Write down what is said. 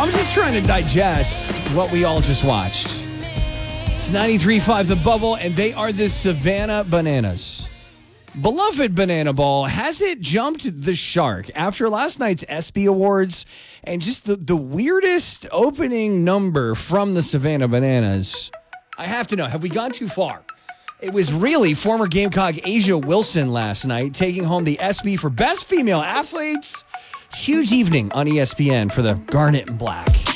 I'm just trying to digest what we all just watched. It's 93.5 The Bubble, and they are the Savannah Bananas. Beloved Banana Ball, has it jumped the shark after last night's ESPY Awards and just the weirdest opening number from the Savannah Bananas? I have to know, have we gone too far? It was really former Gamecock Asia Wilson last night taking home the ESPY for Best Female Athletes. Huge evening on ESPN for the Garnet and Black.